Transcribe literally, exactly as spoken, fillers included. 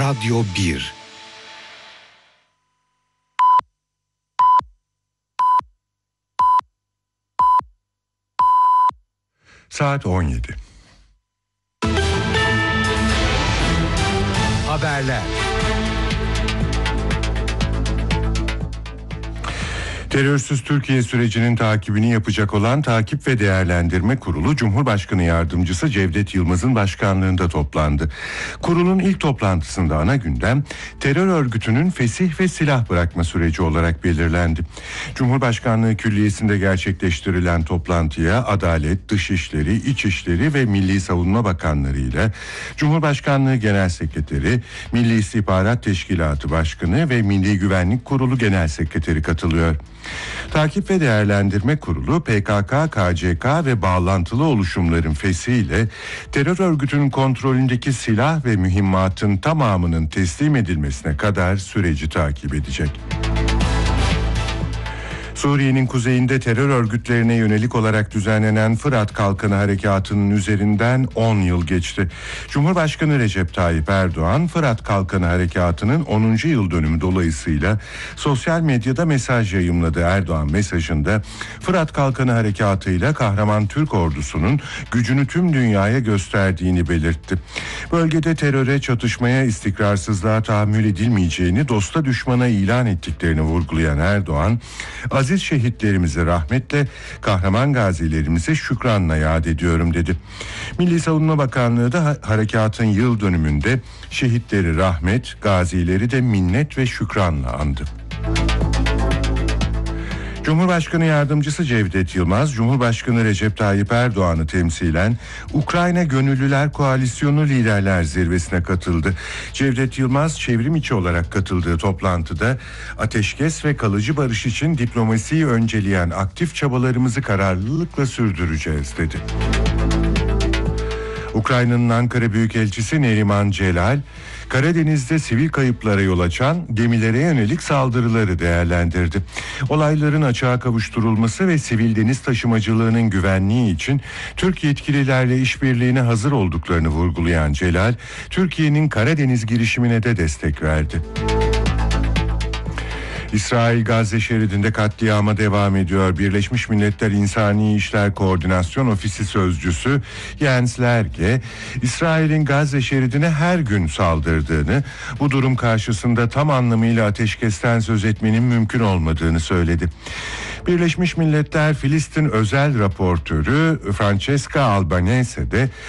Radyo bir. Saat on yedi. Haberler. Terörsüz Türkiye sürecinin takibini yapacak olan Takip ve Değerlendirme Kurulu, Cumhurbaşkanı Yardımcısı Cevdet Yılmaz'ın başkanlığında toplandı. Kurulun ilk toplantısında ana gündem terör örgütünün fesih ve silah bırakma süreci olarak belirlendi. Cumhurbaşkanlığı Külliyesi'nde gerçekleştirilen toplantıya Adalet, Dışişleri, İçişleri ve Milli Savunma Bakanları ile Cumhurbaşkanlığı Genel Sekreteri, Milli İstihbarat Teşkilatı Başkanı ve Milli Güvenlik Kurulu Genel Sekreteri katılıyor. Takip ve Değerlendirme Kurulu, P K K, K C K ve bağlantılı oluşumların fesiyle terör örgütünün kontrolündeki silah ve mühimmatın tamamının teslim edilmesine kadar süreci takip edecek. Suriye'nin kuzeyinde terör örgütlerine yönelik olarak düzenlenen Fırat Kalkanı Harekatı'nın üzerinden on yıl geçti. Cumhurbaşkanı Recep Tayyip Erdoğan, Fırat Kalkanı Harekatı'nın onuncu yıl dönümü dolayısıyla sosyal medyada mesaj yayımladı. Erdoğan mesajında Fırat Kalkanı Harekatı'yla kahraman Türk ordusunun gücünü tüm dünyaya gösterdiğini belirtti. Bölgede teröre, çatışmaya, istikrarsızlığa tahammül edilmeyeceğini, dosta düşmana ilan ettiklerini vurgulayan Erdoğan, aziz şehitlerimizi rahmetle, kahraman gazilerimizi şükranla yad ediyorum dedi. Milli Savunma Bakanlığı da harekatın yıl dönümünde şehitleri rahmet, gazileri de minnet ve şükranla andı. Cumhurbaşkanı Yardımcısı Cevdet Yılmaz, Cumhurbaşkanı Recep Tayyip Erdoğan'ı temsilen Ukrayna Gönüllüler Koalisyonu Liderler Zirvesi'ne katıldı. Cevdet Yılmaz, çevrim içi olarak katıldığı toplantıda ateşkes ve kalıcı barış için diplomasiyi önceleyen aktif çabalarımızı kararlılıkla sürdüreceğiz dedi. Ukrayna'nın Ankara Büyükelçisi Neriman Celal, Karadeniz'de sivil kayıplara yol açan gemilere yönelik saldırıları değerlendirdi. Olayların açığa kavuşturulması ve sivil deniz taşımacılığının güvenliği için Türk yetkililerle işbirliğine hazır olduklarını vurgulayan Celal, Türkiye'nin Karadeniz girişimine de destek verdi. İsrail Gazze şeridinde katliama devam ediyor. Birleşmiş Milletler İnsani İşler Koordinasyon Ofisi Sözcüsü Jens Lerge, İsrail'in Gazze şeridine her gün saldırdığını, bu durum karşısında tam anlamıyla ateşkesten söz etmenin mümkün olmadığını söyledi. Birleşmiş Milletler Filistin Özel Raportörü Francesca Albanese de